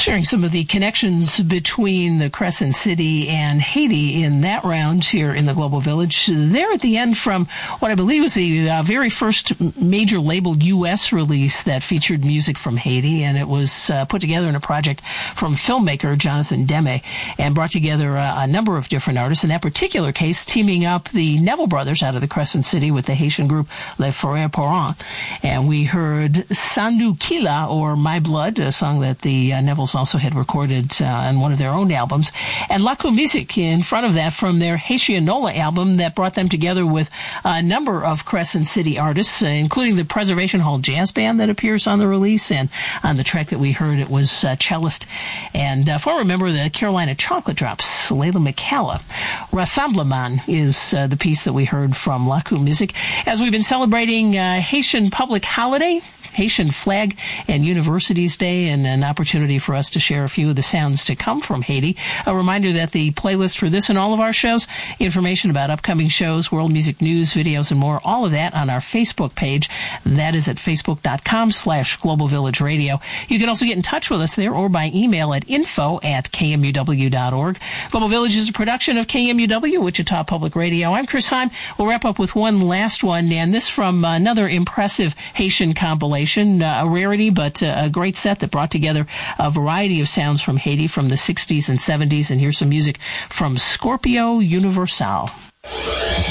Sharing some of the connections between the Crescent City and Haiti in that round here in the Global Village. There at the end from what I believe was the very first major labeled U.S. release that featured music from Haiti, and it was put together in a project from filmmaker Jonathan Demme and brought together a number of different artists. In that particular case, teaming up the Neville brothers out of the Crescent City with the Haitian group Les Frères Parents. And we heard Sandu Kila, or My Blood, a song that the Nevilles also had recorded on one of their own albums, and Lakou Music in front of that from their Haitianola album that brought them together with a number of Crescent City artists, including the Preservation Hall Jazz Band that appears on the release. And on the track that we heard, it was cellist and former member of the Carolina Chocolate Drops, Layla McCalla. Rassemblement is the piece that we heard from Lakou Music. As we've been celebrating Haitian Public Holiday, Haitian Flag and Universities Day, and an opportunity for us to share a few of the sounds to come from Haiti. A reminder that the playlist for this and all of our shows, information about upcoming shows, world music news, videos, and more, all of that on our Facebook page. That is at facebook.com/Global Village Radio. You can also get in touch with us there or by email at info@kmuw.org. Global Village is a production of KMUW, Wichita Public Radio. I'm Chris Heim. We'll wrap up with one last one, and this from another impressive Haitian compilation. A rarity, but a great set that brought together a variety of sounds from Haiti from the 60s and 70s. And here's some music from Scorpio Universal.